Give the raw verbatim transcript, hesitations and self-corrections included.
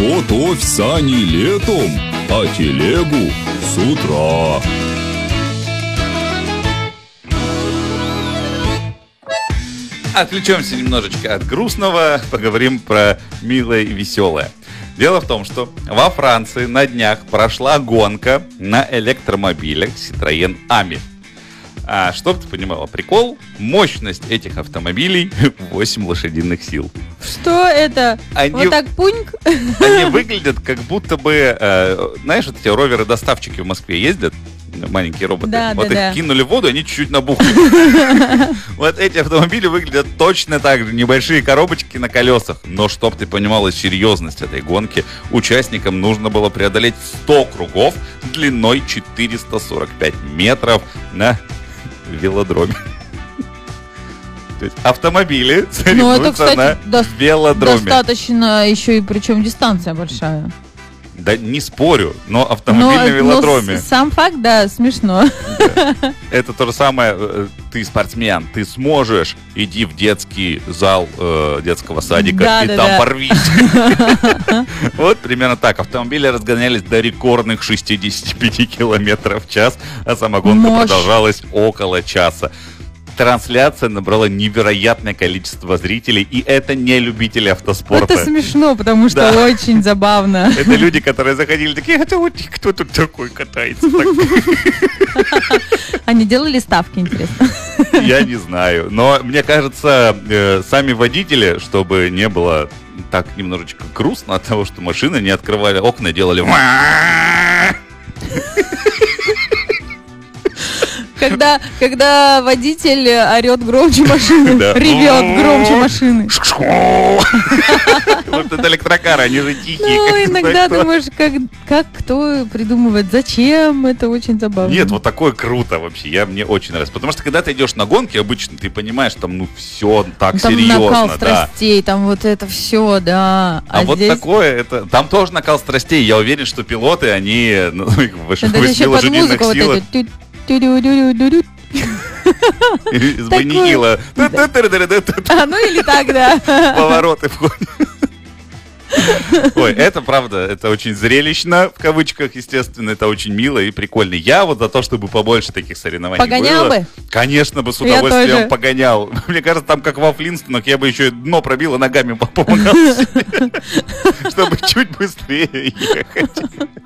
Готовь сани летом, а телегу с утра. Отвлечемся немножечко от грустного, поговорим про милое и веселое. Дело в том, что во Франции на днях прошла гонка на электромобилях Citroën Ami. А чтоб ты понимала, прикол, мощность этих автомобилей восемь лошадиных сил. Что это? Они, вот так пуньк? Они выглядят как будто бы, э, знаешь, вот эти роверы-доставчики в Москве ездят, маленькие роботы. Да, вот да, их да. кинули в воду, они чуть-чуть набухли. Вот эти автомобили выглядят точно так же. Небольшие коробочки на колесах. Но чтоб ты понимала серьезность этой гонки, участникам нужно было преодолеть сто кругов длиной четыреста сорок пять метров на велодроме. То есть автомобили Ну, это, соревнуются кстати, на дос- велодроме. достаточно еще и причем дистанция большая. Да не спорю, но автомобиль Но, на велодроме. но с- сам факт, да, смешно. Да. Это то же самое, э, ты спортсмен, ты сможешь, иди в детский зал э, детского садика Да, и да, там да. порвись. Вот примерно так. Автомобили разгонялись до рекордных шестьдесят пять километров в час, а сама гонка Мощь. продолжалась около часа. Трансляция набрала невероятное количество зрителей, и это не любители автоспорта. Это смешно, потому что Да. очень забавно. Это люди, которые заходили, такие, хотя вот кто тут такой катается? Так, Они делали ставки, интересно. я не знаю. Но мне кажется, э, сами водители, чтобы не было так немножечко грустно от того, что машины не открывали окна, делали... Когда, когда водитель орет громче машины, Да. ревет громче машины. Вот это электрокары, они же тихие. Ну, как иногда кто. думаешь, как, как кто придумывает, зачем, это очень забавно. Нет, вот такое круто вообще, я, мне очень нравится. Потому что когда ты идешь на гонки, обычно ты понимаешь, там, ну, все так Там серьезно, накал да. страстей, там вот это все, да. А, А, вот здесь такое, это там тоже накал страстей. Я уверен, что пилоты, они ну, в это еще под лошадиных музыку вот силах эту. Тю- тю-дю-дю-дю-дю-дю. из Банихила А, ну или так, да. повороты входят. Ой, это правда, это очень зрелищно, в кавычках, естественно, это очень мило и прикольно. Я вот за то, чтобы побольше таких соревнований Погонял было. бы? Конечно бы, с Я удовольствием тоже. погонял. Мне кажется, там как во Флинстонах, я бы еще и дно пробил и ногами помогал, чтобы чуть быстрее ехать.